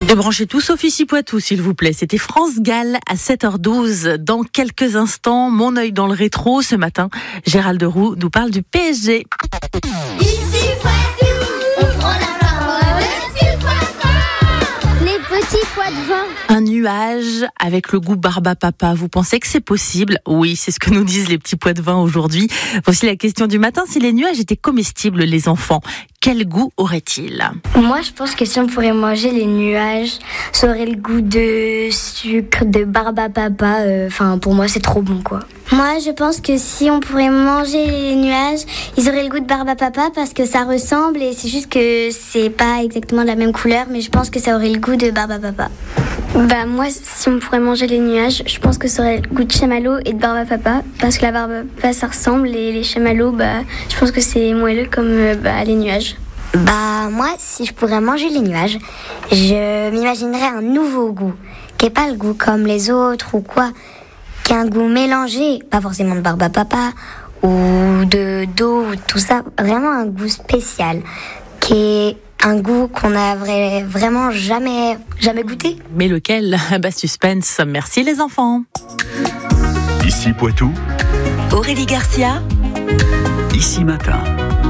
Débranchez tout sauf ici Poitou, s'il vous plaît. C'était France Gall à 7h12. Dans quelques instants, mon œil dans le rétro. Ce matin, Gérald Roux nous parle du PSG. Ici Poitou, on prend la parole, petit pois. Les petits pois de vin. Un nuage avec le goût barbe à papa. Vous pensez que c'est possible ? Oui, c'est ce que nous disent les petits pois de vin aujourd'hui. Voici la question du matin. Si les nuages étaient comestibles, les enfants, quel goût auraient-ils ? Moi, je pense que si on pourrait manger les nuages, ça aurait le goût de sucre, de barbe à papa. Pour moi, c'est trop bon, quoi. Moi, je pense que si on pourrait manger les nuages, ils auraient le goût de barbe à papa parce que ça ressemble et c'est juste que c'est pas exactement la même couleur, mais je pense que ça aurait le goût de barbe à papa. Moi, si on pourrait manger les nuages, je pense que ça aurait le goût de chamallow et de barbe à papa, parce que la barbe à papa, ça ressemble, et les chamallows, je pense que c'est moelleux comme les nuages. Moi, si je pourrais manger les nuages, je m'imaginerais un nouveau goût, qui n'est pas le goût comme les autres ou quoi, qui a un goût mélangé, pas forcément de barbe à papa ou d'eau ou tout ça, vraiment un goût spécial, qui est un goût qu'on n'a vraiment jamais goûté. Mais lequel ? Suspense. Merci les enfants. Ici Poitou, Aurélie Garcia. Ici Matin.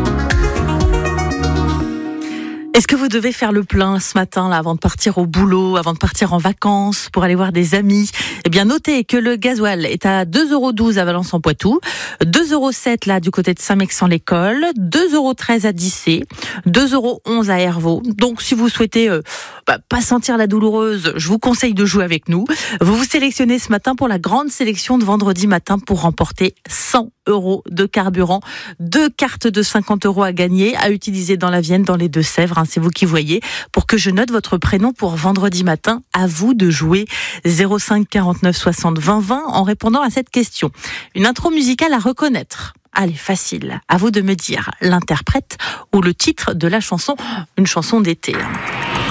Est-ce que vous devez faire le plein ce matin, là, avant de partir au boulot, avant de partir en vacances, pour aller voir des amis ? Eh bien, notez que le gasoil est à 2,12 € à Valence-en-Poitou, 2,07 € là du côté de Saint-Mexan-l'École, 2,13 € à Dissé, 2,11 € à Hervaux. Donc, si vous souhaitez pas sentir la douloureuse, je vous conseille de jouer avec nous. Vous vous sélectionnez ce matin pour la grande sélection de vendredi matin pour remporter 100 € de carburant. 2 cartes de 50 € à gagner, à utiliser dans la Vienne, dans les Deux-Sèvres. C'est vous qui voyez. Pour que je note votre prénom pour vendredi matin, à vous de jouer 05 49 60 20 20 en répondant à cette question. Une intro musicale à reconnaître. Allez, facile. À vous de me dire l'interprète ou le titre de la chanson. Une chanson d'été.